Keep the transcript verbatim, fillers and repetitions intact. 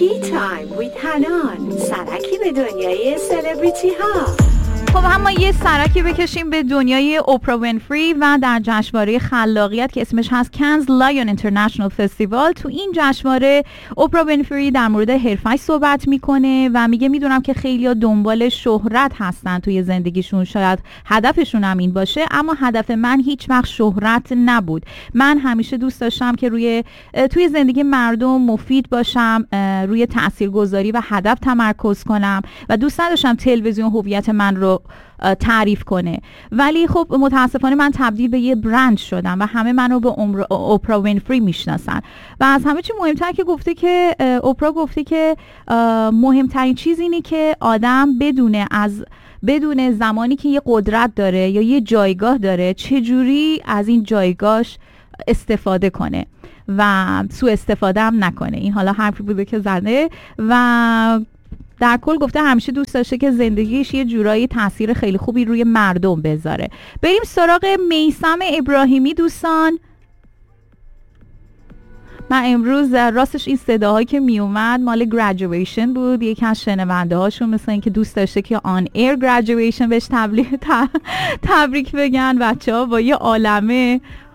Tea Time with حنان. سرکی به دنیای سلبریتی ها. خب اما یه سرکی بکشیم به دنیای اوپرا وینفری و در جشنواره خلاقیت که اسمش هست کانز لایون اینترنشنال فستیوال. تو این جشنواره اوپرا وینفری در مورد حرفش صحبت میکنه و میگه میدونم که خیلی‌ها دنبال شهرت هستن توی زندگیشون، شاید هدفشون هم این باشه، اما هدف من هیچ وقت شهرت نبود. من همیشه دوست داشتم که روی توی زندگی مردم مفید باشم، روی تاثیرگذاری و هدف تمرکز کنم و دوست نداشتم تلویزیون هویت من رو تعریف کنه. ولی خب متاسفانه من تبدیل به یه برند شدم و همه منو به اوپرا وینفری میشناسن و از همه چی مهمتر که گفته که اوپرا گفته که مهمترین چیز اینه که آدم بدونه از بدون زمانی که یه قدرت داره یا یه جایگاه داره چجوری از این جایگاهش استفاده کنه و سوء استفاده هم نکنه. این حالا حرفی بوده که زده و در کل گفته همیشه دوست داشته که زندگیش یه جورایی تاثیر خیلی خوبی روی مردم بذاره. بریم سراغ میثم ابراهیمی دوستان. من امروز راستش این صداهایی که می اومد مال گریجویشن بود. یکی از شنونده هاشون مثلا اینکه دوست داشته که آن ایر گریجویشن بهش تبریک تبریک بگن. بچه ها با یه عالمه